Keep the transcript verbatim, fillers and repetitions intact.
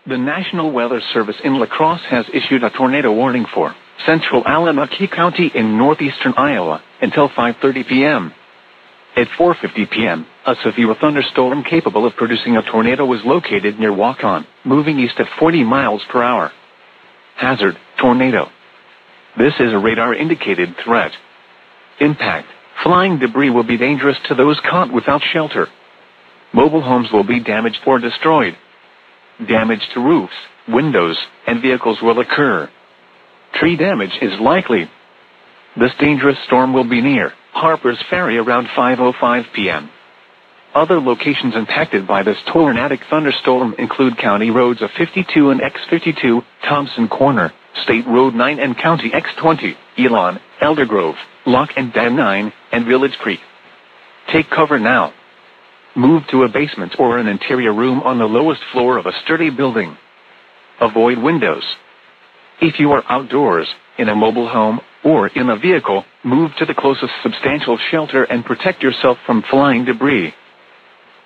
The National Weather Service in La Crosse has issued a tornado warning for central Allamakee County in northeastern Iowa until five thirty p.m. At four fifty p.m., a severe thunderstorm capable of producing a tornado was located near Waukon, moving east at forty miles per hour. Hazard: tornado. This is a radar-indicated threat. Impact: flying debris will be dangerous to those caught without shelter. Mobile homes will be damaged or destroyed. Damage to roofs, windows, and vehicles will occur. Tree damage is likely. This dangerous storm will be near Harper's Ferry around five oh five p.m. Other locations impacted by this tornadic thunderstorm include County Roads fifty-two and X fifty-two, Thompson Corner, State Road nine and County X twenty, Elon, Elder Grove, Lock and Dam nine, and Village Creek. Take cover now. Move to a basement or an interior room on the lowest floor of a sturdy building. Avoid windows. If you are outdoors, in a mobile home, or in a vehicle, move to the closest substantial shelter and protect yourself from flying debris.